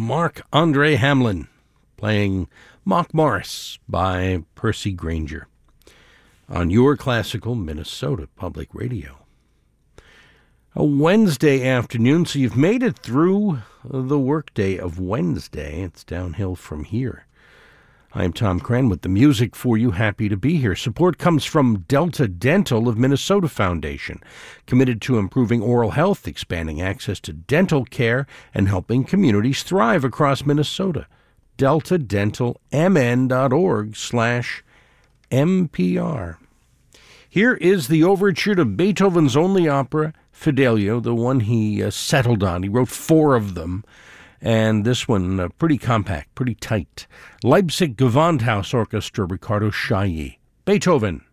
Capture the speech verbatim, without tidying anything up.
Marc-Andre Hamelin playing Mock Morris by Percy Grainger on your classical Minnesota Public Radio. A Wednesday afternoon, so you've made it through the workday of Wednesday. It's downhill from here. I'm Tom Cran with the music for you. Happy to be here. Support comes from Delta Dental of Minnesota Foundation, committed to improving oral health, expanding access to dental care, and helping communities thrive across Minnesota. delta dental m n dot org slash M P R. Here is the overture to Beethoven's only opera, Fidelio, the one he uh, settled on. He wrote four of them. And this one, uh, pretty compact, pretty tight. Leipzig Gewandhaus Orchestra, Ricardo Chailly. Beethoven.